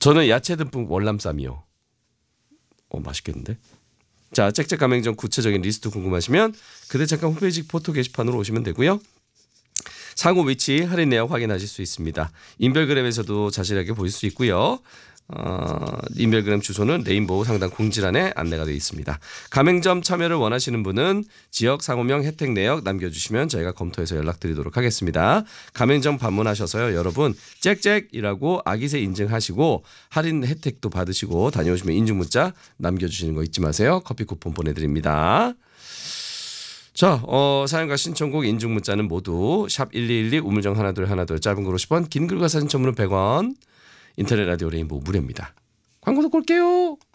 저는 야채 듬뿍 월남쌈이요. 맛있겠는데? 자, 짹짹 가맹점 구체적인 리스트 궁금하시면 그대 잠깐 홈페이지 포토 게시판으로 오시면 되고요. 상호 위치 할인 내역 확인하실 수 있습니다. 인별그램에서도 자세하게 보실 수 있고요. 인별그램 주소는 레인보우 상단 공지란에 안내가 되어 있습니다. 가맹점 참여를 원하시는 분은 지역 상호명 혜택 내역 남겨주시면 저희가 검토해서 연락드리도록 하겠습니다. 가맹점 방문하셔서요. 여러분 짹짹이라고 아기새 인증하시고 할인 혜택도 받으시고 다녀오시면 인증 문자 남겨주시는 거 잊지 마세요. 커피 쿠폰 보내드립니다. 자, 사연과 신청곡 인증 문자는 모두 샵 1212 우물정 1212 짧은 글 50원 긴 글과 사진 첨부는 100원 인터넷 라디오 레인보우 무료입니다. 광고 듣고 올게요.